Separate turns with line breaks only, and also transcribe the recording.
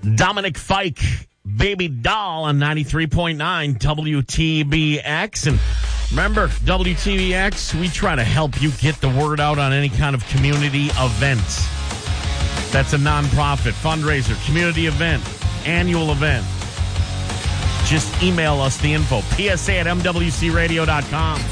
Dominic Fike, Baby Doll on 93.9 WTBX. And remember, WTBX, we try to help you get the word out on any kind of community event. That's a nonprofit, fundraiser, community event, annual event. Just email us the info, PSA@MWCRadio.com.